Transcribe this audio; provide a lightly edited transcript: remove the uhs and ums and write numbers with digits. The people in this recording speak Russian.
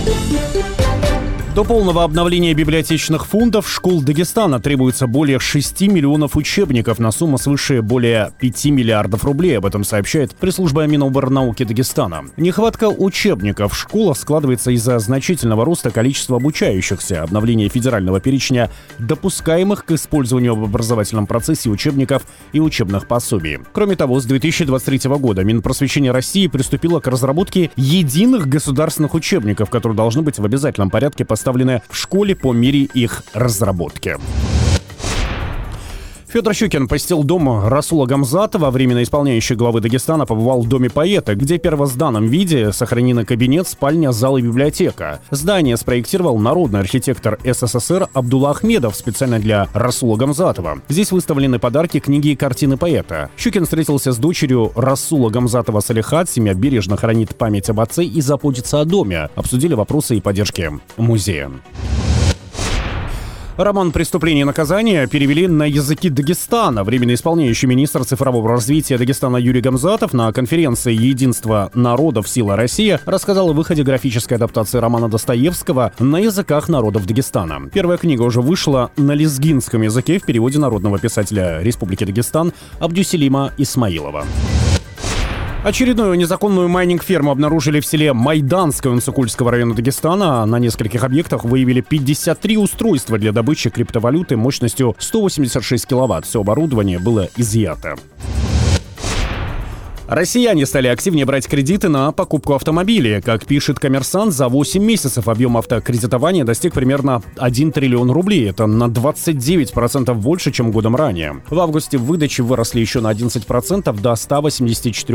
До полного обновления библиотечных фондов школ Дагестана требуется более 6 миллионов учебников на сумму свыше более 5 миллиардов рублей. Об этом сообщает пресс-служба Миноборнауки Дагестана. Нехватка учебников в школах складывается из-за значительного роста количества обучающихся, обновления федерального перечня допускаемых к использованию в образовательном процессе учебников и учебных пособий. Кроме того, с 2023 года Минпросвещение России приступило к разработке единых государственных учебников, которые должны быть в обязательном порядке поставлены в школе по мере их разработки. Федор Щукин посетил дом Расула Гамзатова. Временно исполняющий главы Дагестана побывал в доме поэта, где в первозданном виде сохранены кабинет, спальня, зал и библиотека. Здание спроектировал народный архитектор СССР Абдулла Ахмедов специально для Расула Гамзатова. Здесь выставлены подарки, книги и картины поэта. Щукин встретился с дочерью Расула Гамзатова Салихат. Семья бережно хранит память об отце и заботится о доме. Обсудили вопросы и поддержки музея. Роман «Преступление и наказание» перевели на языки Дагестана. Временно исполняющий министр цифрового развития Дагестана Юрий Гамзатов на конференции «Единство народов. Сила Россия» рассказал о выходе графической адаптации романа Достоевского на языках народов Дагестана. Первая книга уже вышла на лезгинском языке в переводе народного писателя Республики Дагестан Абдюселима Исмаилова. Очередную незаконную майнинг-ферму обнаружили в селе Майданское Унцикульского района Дагестана. На нескольких объектах выявили 53 устройства для добычи криптовалюты мощностью 186 киловатт. Все оборудование было изъято. Россияне стали активнее брать кредиты на покупку автомобилей. Как пишет «Коммерсант», за 8 месяцев объем автокредитования достиг примерно 1 триллион рублей. Это на 29% больше, чем годом ранее. В августе выдачи выросли еще на 11% до 184